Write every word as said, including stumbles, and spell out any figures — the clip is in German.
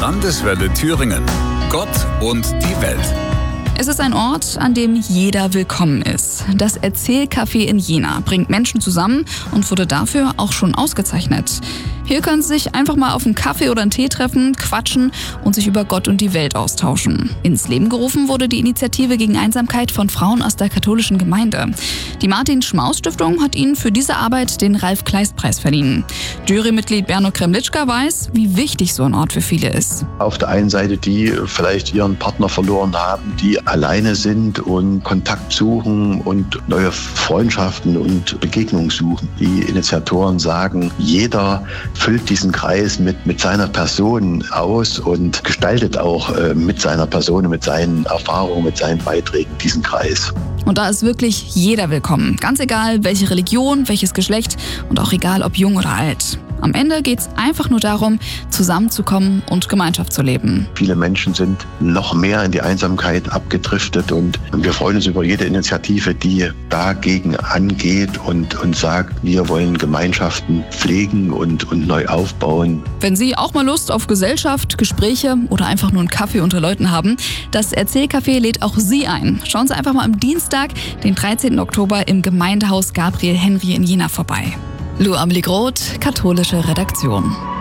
Landeswelle Thüringen. Gott und die Welt. Es ist ein Ort, an dem jeder willkommen ist. Das Erzählcafé in Jena bringt Menschen zusammen und wurde dafür auch schon ausgezeichnet. Hier können Sie sich einfach mal auf einen Kaffee oder einen Tee treffen, quatschen und sich über Gott und die Welt austauschen. Ins Leben gerufen wurde die Initiative gegen Einsamkeit von Frauen aus der katholischen Gemeinde. Die Martin-Schmaus-Stiftung hat ihnen für diese Arbeit den Ralf-Kleist-Preis verliehen. Jurymitglied Berno Kremlitschka weiß, wie wichtig so ein Ort für viele ist. Auf der einen Seite die vielleicht ihren Partner verloren haben, die alleine sind und Kontakt suchen und neue Freundschaften und Begegnungen suchen. Die Initiatoren sagen, jeder füllt diesen Kreis mit, mit seiner Person aus und gestaltet auch äh, mit seiner Person, mit seinen Erfahrungen, mit seinen Beiträgen diesen Kreis. Und da ist wirklich jeder willkommen. Ganz egal, welche Religion, welches Geschlecht und auch egal, ob jung oder alt. Am Ende geht es einfach nur darum, zusammenzukommen und Gemeinschaft zu leben. Viele Menschen sind noch mehr in die Einsamkeit abgedriftet und wir freuen uns über jede Initiative, die dagegen angeht und, und sagt, wir wollen Gemeinschaften pflegen und, und neu aufbauen. Wenn Sie auch mal Lust auf Gesellschaft, Gespräche oder einfach nur einen Kaffee unter Leuten haben, das Erzählcafé lädt auch Sie ein. Schauen Sie einfach mal am Dienstag, den dreizehnten Oktober im Gemeindehaus Gabriel Henry in Jena vorbei. Lou Amelie Groth, katholische Redaktion.